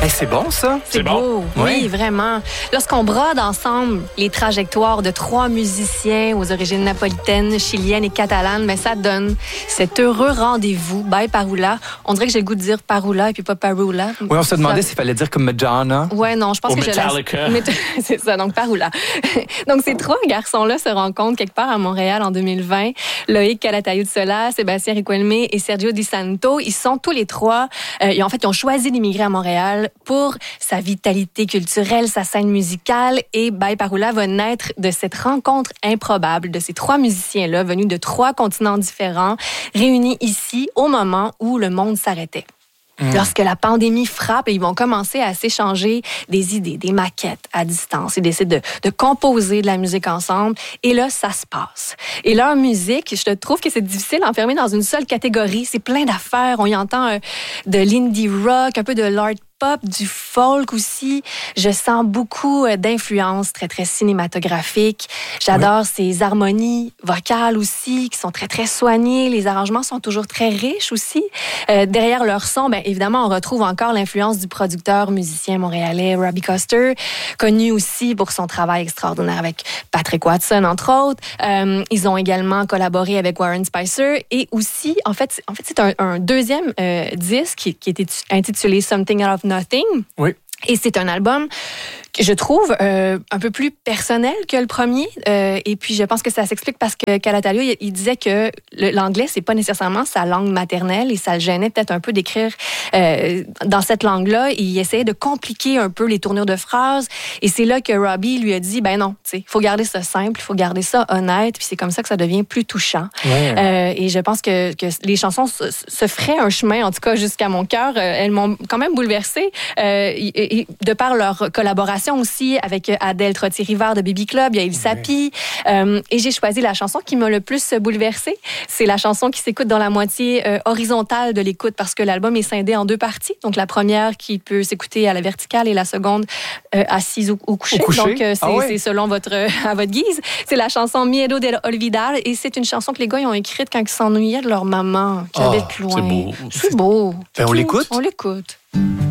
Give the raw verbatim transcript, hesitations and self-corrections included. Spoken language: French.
Hey, c'est bon, ça? C'est, c'est beau. Bon. Oui, oui, vraiment. Lorsqu'on brode ensemble les trajectoires de trois musiciens aux origines napolitaines, chiliennes et catalanes, ben, ça donne cet heureux rendez-vous by Parula. On dirait que j'ai le goût de dire Parula et puis pas Parula. Oui, on se demandait ça... s'il fallait dire comme Madonna. Ouais, non, je pense Ou que Metallica. je laisse... C'est ça, donc Parula. Donc, ces trois garçons-là se rencontrent quelque part à Montréal en deux mille vingt. Loïc Calatayud-Sola, Sébastien Riquelme et Sergio Di Santo. Ils sont tous les trois... Euh, et en fait, ils ont choisi d'immigrer à Montréal pour sa vitalité culturelle, sa scène musicale. Et by Parula va naître de cette rencontre improbable de ces trois musiciens-là, venus de trois continents différents, réunis ici au moment où le monde s'arrêtait. Mmh. Lorsque la pandémie frappe, ils vont commencer à s'échanger des idées, des maquettes à distance. Ils décident de, de composer de la musique ensemble. Et là, ça se passe. Et leur musique, je trouve que c'est difficile d'enfermer dans une seule catégorie. C'est plein d'affaires. On y entend euh, de l'indie rock, un peu de l'art pop, du folk aussi. Je sens beaucoup d'influences très, très cinématographiques. J'adore oui. ces harmonies vocales aussi, qui sont très, très soignées. Les arrangements sont toujours très riches aussi. Euh, derrière leur son, bien évidemment, on retrouve encore l'influence du producteur musicien montréalais Robbie Coster, connu aussi pour son travail extraordinaire avec Patrick Watson, entre autres. Euh, ils ont également collaboré avec Warren Spicer et aussi, en fait, en fait c'est un, un deuxième euh, disque qui, qui est intitulé Something Out of Nothing. Oui. Et c'est un album que je trouve euh, un peu plus personnel que le premier. Euh, et puis, je pense que ça s'explique parce que Calatayud, il, il disait que le, l'anglais, c'est pas nécessairement sa langue maternelle et ça le gênait peut-être un peu d'écrire euh, dans cette langue-là. Il essayait de compliquer un peu les tournures de phrases. Et c'est là que Robbie lui a dit, ben non, tu sais, il faut garder ça simple, il faut garder ça honnête. Puis c'est comme ça que ça devient plus touchant. Ouais. Euh, et je pense que, que les chansons se, se feraient un chemin, en tout cas jusqu'à mon cœur. Elles m'ont quand même bouleversée. Euh, et, et de par leur collaboration aussi avec Adèle Trottier-Rivard de Baby Club, il y a Il Sapi. Euh, et j'ai choisi la chanson qui m'a le plus bouleversée. C'est la chanson qui s'écoute dans la moitié euh, horizontale de l'écoute parce que l'album est scindé en deux parties. Donc la première qui peut s'écouter à la verticale et la seconde euh, assise ou, ou couchée. Au coucher. Donc euh, c'est, ah ouais. c'est selon votre, à votre guise. C'est la chanson Miedo de Olvidar et c'est une chanson que les gars ils ont écrite quand ils s'ennuyaient de leur maman qui oh, habite loin. C'est beau. C'est beau. Ben, on l'écoute? On l'écoute.